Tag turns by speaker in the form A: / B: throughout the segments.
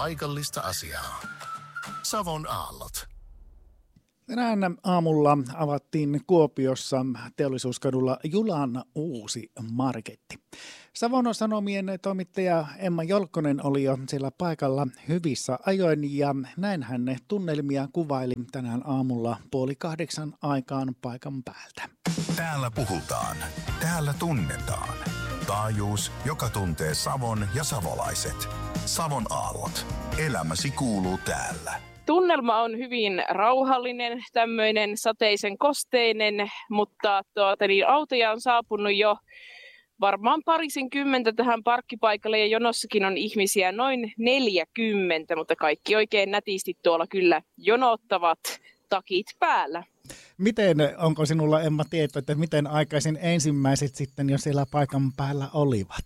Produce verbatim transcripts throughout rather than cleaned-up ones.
A: paikallista asiaa. Savon aallot.
B: Tänään aamulla avattiin Kuopiossa Teollisuuskadulla Julan uusi marketti. Savon Sanomien toimittaja Emma Jolkkonen oli jo siellä paikalla hyvissä ajoin ja näin hän tunnelmia kuvaili tänään aamulla puoli kahdeksan aikaan paikan päältä.
A: Täällä puhutaan. Täällä tunnetaan. Taajuus, joka tuntee Savon ja savolaiset. Savon aallot. Elämäsi kuuluu täällä.
C: Tunnelma on hyvin rauhallinen, tämmöinen sateisen kosteinen, mutta tuota, niin autoja on saapunut jo varmaan parisenkymmentä tähän parkkipaikalle ja jonossakin on ihmisiä noin neljäkymmentä, mutta kaikki oikein nätisti tuolla kyllä jonottavat takit päällä.
B: Miten, onko sinulla Emma tieto, että miten aikaisin ensimmäiset sitten jo siellä paikan päällä olivat?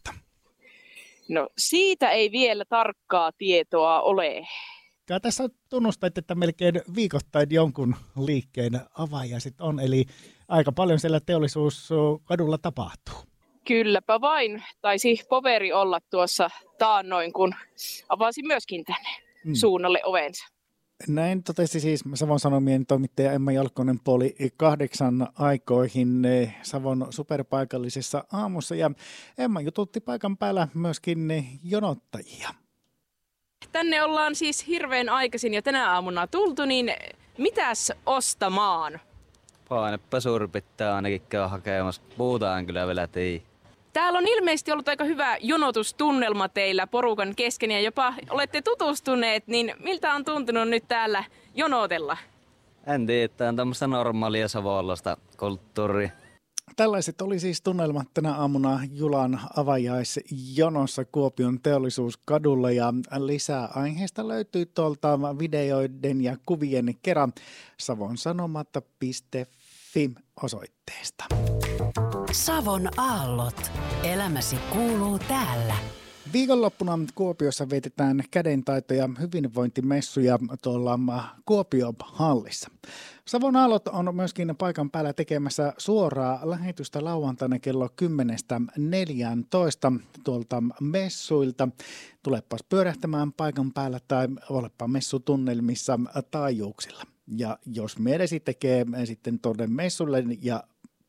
C: No siitä ei vielä tarkkaa tietoa ole.
B: Ja tässä tunnustat, että melkein viikoittain jonkun liikkeen avaajaiset on, eli aika paljon siellä Teollisuuskadulla tapahtuu.
C: Kylläpä vain. Taisi poveri olla tuossa taannoin, kun avasi myöskin tänne mm. suunnalle ovensa.
B: Näin totesi siis Savon Sanomien toimittaja Emma Jolkkonen puoli kahdeksan aikoihin Savon superpaikallisessa aamussa. Ja Emma jututti paikan päällä myöskin jonottajia.
C: Tänne ollaan siis hirveän aikaisin jo tänä aamuna tultu, niin mitäs ostamaan?
D: Painepesuri pitää ainakin käydä hakemassa. Puhutaan kyllä vielä tii.
C: Täällä on ilmeisesti ollut aika hyvä jonotustunnelma teillä porukan kesken ja jopa olette tutustuneet, niin miltä on tuntunut nyt täällä jonotella?
D: En tiedä, että on tämmöistä normaalia savolaista kulttuuria.
B: Tällaiset oli siis tunnelmat tänä aamuna Julan avajaisjonossa Kuopion Teollisuuskadulla ja lisää aiheesta löytyy tuolta videoiden ja kuvien kerran savonsanomat piste fi osoitteesta.
E: Savon aallot. Elämäsi kuuluu täällä.
B: Viikonloppuna Kuopiossa vietetään kädentaito- ja hyvinvointimessuja tuolla Kuopio-hallissa. Savon aallot on myöskin paikan päällä tekemässä suoraa lähetystä lauantaina kello kymmenestä neljääntoista tuolta messuilta. Tulepas pyörähtämään paikan päällä tai olepa messutunnelmissa taajuuksilla. Ja jos mielesi tekee sitten tuonne messulle ja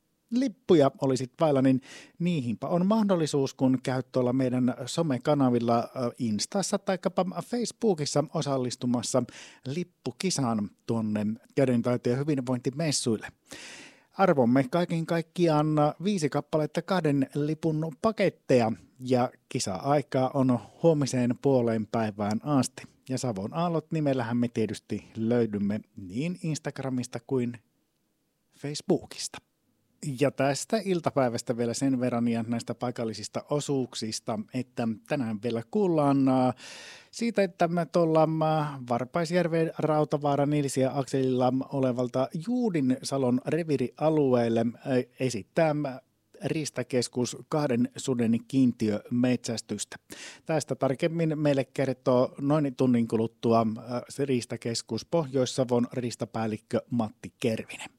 B: lippuja olisit vailla, niin niihinpä on mahdollisuus, kun käyt tuolla meidän somekanavilla Instassa tai Facebookissa osallistumassa lippukisaan tuonne kädentaito- ja hyvinvointimessuille. Arvomme kaiken kaikkiaan viisi kappaletta kahden lipun paketteja ja kisa-aikaa on huomiseen puoleen päivään asti. Ja Savon aallot nimellähän me tietysti löydymme niin Instagramista kuin Facebookista. Ja tästä iltapäivästä vielä sen verran ja näistä paikallisista osuuksista, että tänään vielä kuullaan siitä, että me tuolla Varpaisjärven Rautavaaran Nilsiä akselilla olevalta Juudinsalon reviirialueelle esittää Riistakeskus kahden suden kiintiömetsästystä. Tästä tarkemmin meille kertoo noin tunnin kuluttua Riistakeskus Pohjois-Savon riistapäällikkö Matti Kervinen.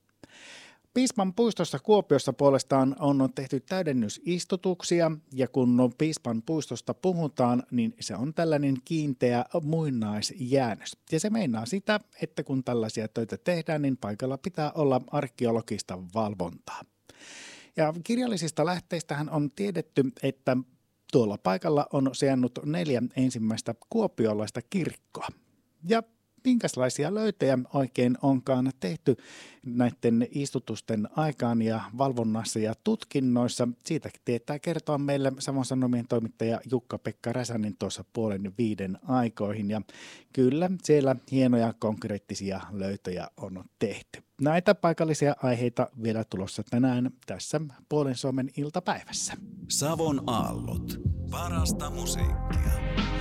B: Piispan puistossa Kuopiossa puolestaan on tehty täydennysistutuksia ja kun Piispan puistosta puhutaan, niin se on tällainen kiinteä muinaisjäännös. Ja se meinaa sitä, että kun tällaisia töitä tehdään, niin paikalla pitää olla arkeologista valvontaa. Ja kirjallisista lähteistähän on tiedetty, että tuolla paikalla on sijainnut neljä ensimmäistä kuopiolaista kirkkoa. Ja minkälaisia löytöjä oikein onkaan tehty näiden istutusten aikaan ja valvonnassa ja tutkinnoissa? Siitä tietää kertoa meille Savon Sanomien toimittaja Jukka-Pekka Räsänen tuossa puolen viiden aikoihin. Ja kyllä siellä hienoja konkreettisia löytöjä on tehty. Näitä paikallisia aiheita vielä tulossa tänään tässä puolen Suomen iltapäivässä.
A: Savon aallot. Parasta musiikkia.